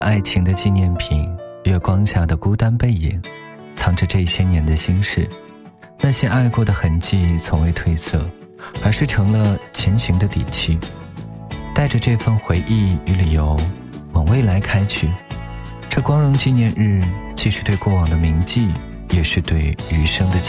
爱情的纪念品，月光下的孤单背影，藏着这些年的心事。那些爱过的痕迹从未褪色，而是成了前行的底气。带着这份回忆与理由，往未来开去。这光荣纪念日，既是对过往的铭记，也是对余生的期